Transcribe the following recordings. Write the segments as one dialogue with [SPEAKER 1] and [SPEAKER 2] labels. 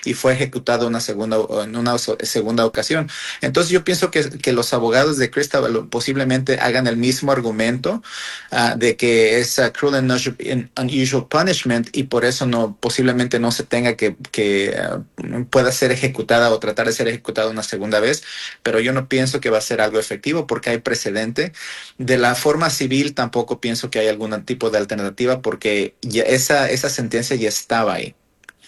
[SPEAKER 1] y fue ejecutado en una segunda ocasión. Entonces yo pienso que los abogados de Christabel posiblemente hagan el mismo argumento de que es cruel and unusual punishment y por eso posiblemente no se tenga pueda ser ejecutada o tratar de ser ejecutada una segunda vez, pero yo no pienso que va a ser algo efectivo porque hay precedente. De la forma civil tampoco pienso que hay algún tipo de alternativa porque ya esa sentencia ya estaba ahí.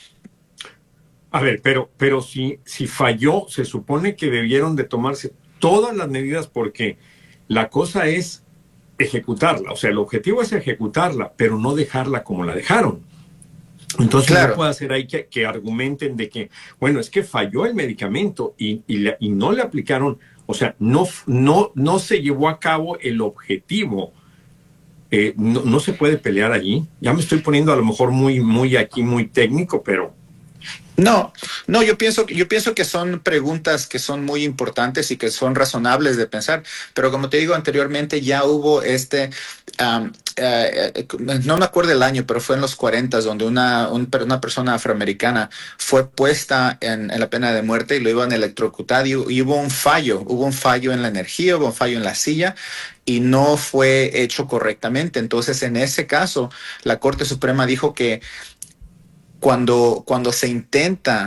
[SPEAKER 2] A ver, pero si falló, se supone que debieron de tomarse todas las medidas porque la cosa es ejecutarla. O sea, el objetivo es ejecutarla, pero no dejarla como la dejaron. Entonces no
[SPEAKER 1] Claro.
[SPEAKER 2] puede ser ahí que argumenten de que, bueno, es que falló el medicamento y no le aplicaron, o sea, no se llevó a cabo el objetivo. No se puede pelear allí. Ya me estoy poniendo a lo mejor muy técnico, pero
[SPEAKER 1] No, no, yo pienso que son preguntas que son muy importantes y que son razonables de pensar, pero como te digo anteriormente, ya hubo no me acuerdo el año, pero fue en los 40 donde una persona afroamericana fue puesta en la pena de muerte y lo iban a electrocutar y hubo un fallo en la energía, hubo un fallo en la silla y no fue hecho correctamente. Entonces, en ese caso, la Corte Suprema dijo que cuando se intenta